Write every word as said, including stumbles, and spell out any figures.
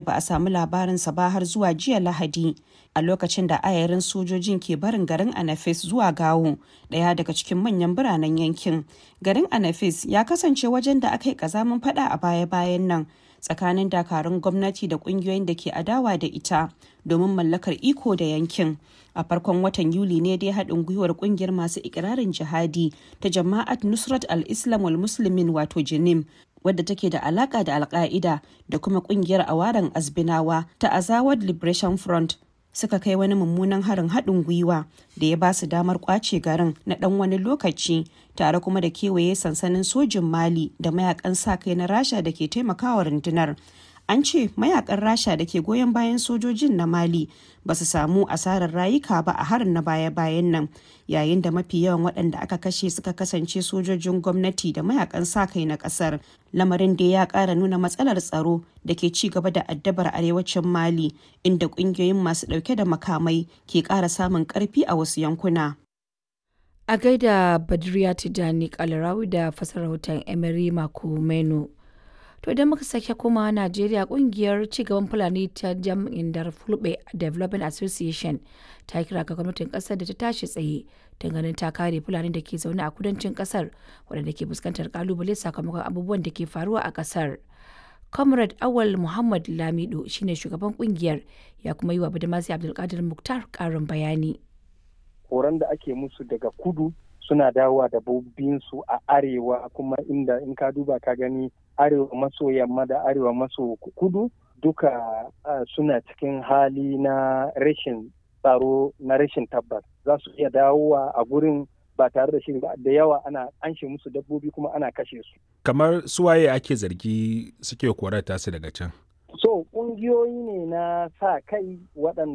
ba a samu labarinsa ba har zuwa jiya Lahadi, a lokacin da ayarin sojojin ke barin garin Anafis zuwa Gao, ɗaya daga cikin manyan biranen yankin. Garin Anafis ya kasance wajen da aka yi ƙazamin faɗa a baya-bayan nan tsakanin dakarun gwamnati da ƙungiyoyin da ke adawa da ita domin mallakar iko da yankin. A farkon watan Yuli ne dai haɗin gwiwar ƙungiyar masu ikirarin jihadi ta Jama'at Nusrat al-Islam wal Muslimin wato Jinim, wadda take da alaka da Al-Qaida da kuma ƙungiyar Awaran Azbinawa ta Azawad Liberation Front suka kai wani mummunan harin haɗin gwiwa da ya ba su damar ƙwace garin na ɗan wani lokaci, tare kuma da kewaye sansanin sojin Mali da mayakan sa-kai na Rasha da ke taimakawa rundunar. An ce mayakan Rasha da ke goyon bayan sojojin na Mali ba su samu asarar rayuka ba a harin na baya-bayan nan, yayin da mafi yawan waɗanda aka kashe suka kasance sojojin gwamnati da mayakan sa-kai na ƙasar. Lamarin da ya ƙara nuna matsalar tsaro da ke ci gaba da addabar arewacin Mali, inda ƙungiyoyin masu ɗauke da makamai ke ƙara samun ƙarfi a wasu yankuna. A gaida Badriya Tijani Kalarawi da fassarar rahoton Emery Makumenu. To idan muka sake koma Najeriya, kungiyar cigaban Fulani ta jam'in da Fulbe Development Association ta kira ga gwamnatin kasar da ta tashi tsaye don ganin ta kare Fulani da ke zaune a kudancin kasar waɗanda ke fuskantar kalubale sakamakon abubuwan da ke faruwa a kasar. Comrade Awal Muhammad Lamido shine shugaban kungiyar, ya kuma yi wa Badamasi Abdulkadir Muktar karin bayani. Horon da ake musu daga kudu suna dawowa da su a arewa, kuma inda in ka duba ka gani arewa maso yamma da arewa maso kudu duka uh, suna cikin hali na rashin tsaro, na rashin tabbas. Za su iya dawowa a gurin ba tare da shiri ba, da yawa ana anshe musu dabbobi kuma ana kashe su. Kamar suwaye ake zargi suke korata su daga can? So ƙungiyoyi ne na sa kai waɗanda